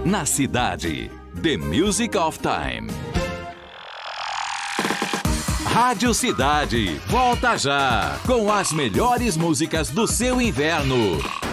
Na cidade, The Music of Time. Rádio Cidade, volta já com as melhores músicas do seu inverno.